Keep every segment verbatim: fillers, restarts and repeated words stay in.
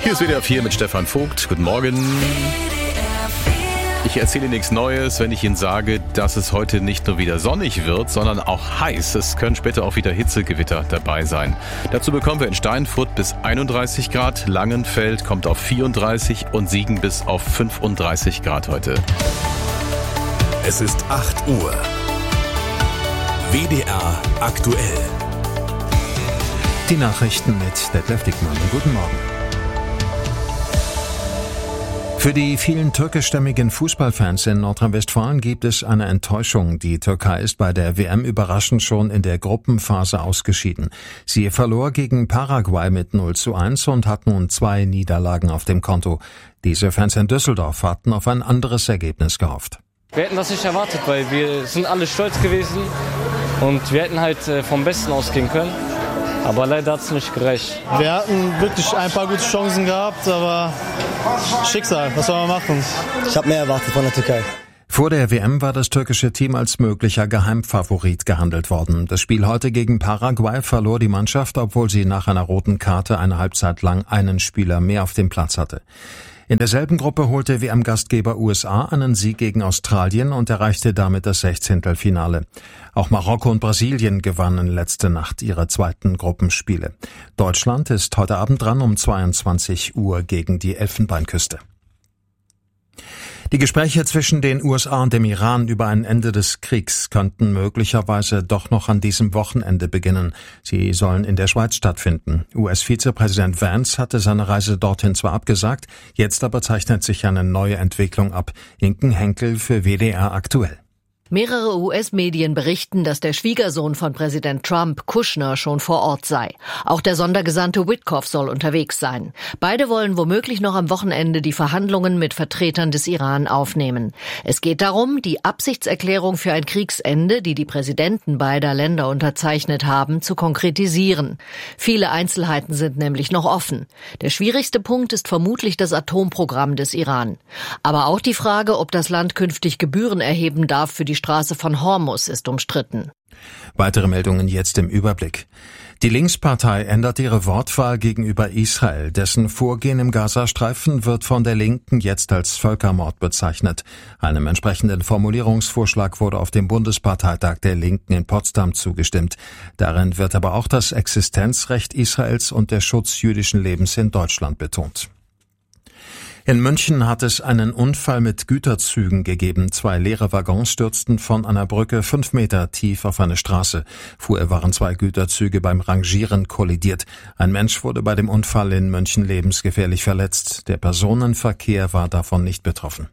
Hier ist W D R vier mit Stefan Vogt. Guten Morgen. Ich erzähle nichts Neues, wenn ich Ihnen sage, dass es heute nicht nur wieder sonnig wird, sondern auch heiß. Es können später auch wieder Hitzegewitter dabei sein. Dazu bekommen wir in Steinfurt bis einunddreißig Grad, Langenfeld kommt auf vierunddreißig und Siegen bis auf fünfunddreißig Grad heute. Es ist acht Uhr. W D R aktuell. Die Nachrichten mit Detlef Dickmann. Guten Morgen. Für die vielen türkischstämmigen Fußballfans in Nordrhein-Westfalen gibt es eine Enttäuschung. Die Türkei ist bei der W M überraschend schon in der Gruppenphase ausgeschieden. Sie verlor gegen Paraguay mit null zu eins und hat nun zwei Niederlagen auf dem Konto. Diese Fans in Düsseldorf hatten auf ein anderes Ergebnis gehofft. Wir hätten das nicht erwartet, weil wir sind alle stolz gewesen und wir hätten halt vom Besten ausgehen können. Aber leider hat es nicht gereicht. Wir hatten wirklich ein paar gute Chancen gehabt, aber Schicksal, was soll man machen? Ich habe mehr erwartet von der Türkei. Vor der W M war das türkische Team als möglicher Geheimfavorit gehandelt worden. Das Spiel heute gegen Paraguay verlor die Mannschaft, obwohl sie nach einer roten Karte eine Halbzeit lang einen Spieler mehr auf dem Platz hatte. In derselben Gruppe holte W M-Gastgeber U S A einen Sieg gegen Australien und erreichte damit das Sechzehntelfinale. Auch Marokko und Brasilien gewannen letzte Nacht ihre zweiten Gruppenspiele. Deutschland ist heute Abend dran um zweiundzwanzig Uhr gegen die Elfenbeinküste. Die Gespräche zwischen den U S A und dem Iran über ein Ende des Kriegs könnten möglicherweise doch noch an diesem Wochenende beginnen. Sie sollen in der Schweiz stattfinden. U S-Vizepräsident Vance hatte seine Reise dorthin zwar abgesagt, jetzt aber zeichnet sich eine neue Entwicklung ab. Inken Henkel für W D R aktuell. Mehrere U S-Medien berichten, dass der Schwiegersohn von Präsident Trump, Kushner, schon vor Ort sei. Auch der Sondergesandte Witkoff soll unterwegs sein. Beide wollen womöglich noch am Wochenende die Verhandlungen mit Vertretern des Iran aufnehmen. Es geht darum, die Absichtserklärung für ein Kriegsende, die die Präsidenten beider Länder unterzeichnet haben, zu konkretisieren. Viele Einzelheiten sind nämlich noch offen. Der schwierigste Punkt ist vermutlich das Atomprogramm des Iran. Aber auch die Frage, ob das Land künftig Gebühren erheben darf für die Straße von Hormuz, ist umstritten. Weitere Meldungen jetzt im Überblick. Die Linkspartei ändert ihre Wortwahl gegenüber Israel. Dessen Vorgehen im Gazastreifen wird von der Linken jetzt als Völkermord bezeichnet. Einem entsprechenden Formulierungsvorschlag wurde auf dem Bundesparteitag der Linken in Potsdam zugestimmt. Darin wird aber auch das Existenzrecht Israels und der Schutz jüdischen Lebens in Deutschland betont. In München hat es einen Unfall mit Güterzügen gegeben. Zwei leere Waggons stürzten von einer Brücke fünf Meter tief auf eine Straße. Vorher waren zwei Güterzüge beim Rangieren kollidiert. Ein Mensch wurde bei dem Unfall in München lebensgefährlich verletzt. Der Personenverkehr war davon nicht betroffen.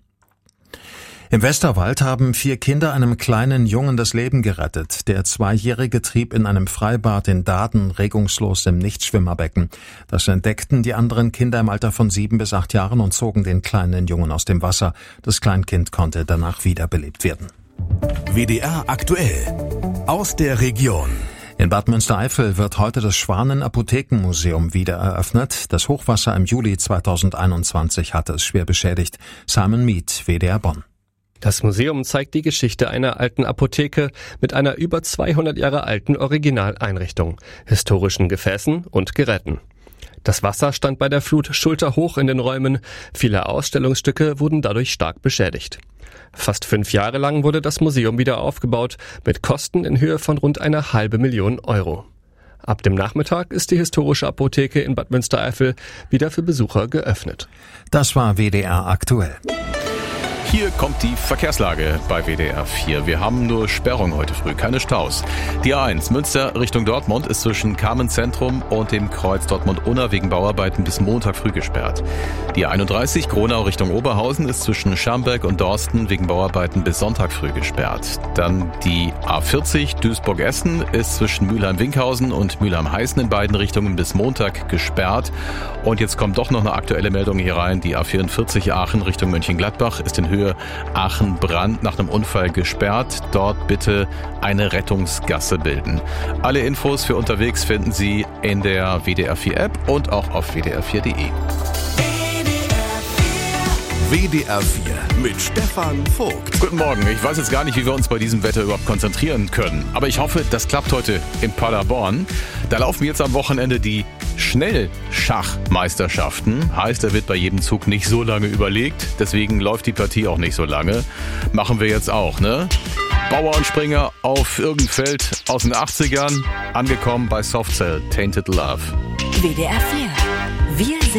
Im Westerwald haben vier Kinder einem kleinen Jungen das Leben gerettet. Der Zweijährige trieb in einem Freibad in Dahden regungslos im Nichtschwimmerbecken. Das entdeckten die anderen Kinder im Alter von sieben bis acht Jahren und zogen den kleinen Jungen aus dem Wasser. Das Kleinkind konnte danach wiederbelebt werden. W D R aktuell. Aus der Region. In Bad Münstereifel wird heute das Schwanen-Apothekenmuseum wieder eröffnet. Das Hochwasser im Juli zweitausendeinundzwanzig hatte es schwer beschädigt. Simon Mead, W D R Bonn. Das Museum zeigt die Geschichte einer alten Apotheke mit einer über zweihundert Jahre alten Originaleinrichtung, historischen Gefäßen und Geräten. Das Wasser stand bei der Flut schulterhoch in den Räumen, viele Ausstellungsstücke wurden dadurch stark beschädigt. Fast fünf Jahre lang wurde das Museum wieder aufgebaut, mit Kosten in Höhe von rund einer halbe Million Euro. Ab dem Nachmittag ist die historische Apotheke in Bad Münstereifel wieder für Besucher geöffnet. Das war W D R aktuell. Hier kommt die Verkehrslage bei W D R vier. Wir haben nur Sperrung heute früh, keine Staus. Die A eins Münster Richtung Dortmund ist zwischen Carmen-Zentrum und dem Kreuz Dortmund-Unna wegen Bauarbeiten bis Montag früh gesperrt. Die A einunddreißig Gronau Richtung Oberhausen ist zwischen Schamberg und Dorsten wegen Bauarbeiten bis Sonntag früh gesperrt. Dann die A vierzig Duisburg-Essen ist zwischen Mülheim-Winkhausen und Mülheim-Heißen in beiden Richtungen bis Montag gesperrt. Und jetzt kommt doch noch eine aktuelle Meldung hier rein. Die A vierundvierzig Aachen Richtung Mönchengladbach ist in Höhe Aachen-Brand nach einem Unfall gesperrt. Dort bitte eine Rettungsgasse bilden. Alle Infos für unterwegs finden Sie in der W D R vier App und auch auf w d r vier punkt d e. W D R vier mit Stefan Vogt. Guten Morgen. Ich weiß jetzt gar nicht, wie wir uns bei diesem Wetter überhaupt konzentrieren können. Aber ich hoffe, das klappt heute in Paderborn. Da laufen jetzt am Wochenende die Schnellschachmeisterschaften. Heißt, da wird bei jedem Zug nicht so lange überlegt. Deswegen läuft die Partie auch nicht so lange. Machen wir jetzt auch, ne? Bauernspringer auf irgendein Feld aus den achtzigern. Angekommen bei Soft Cell, Tainted Love. W D R vier. Wir sind